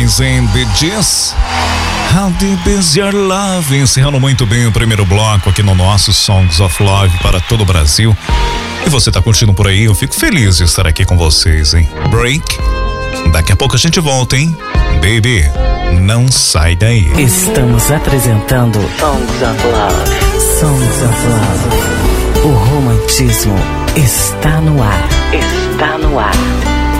Guys and the G's. How Deep Is Your Love? Encerrando muito bem o primeiro bloco aqui no nosso Songs of Love para todo o Brasil. E você tá curtindo por aí? Eu fico feliz de estar aqui com vocês, hein? Break. Daqui a pouco a gente volta, hein? Baby, não sai daí. Estamos apresentando Songs of Love. Songs of Love. O romantismo está no ar. Está no ar.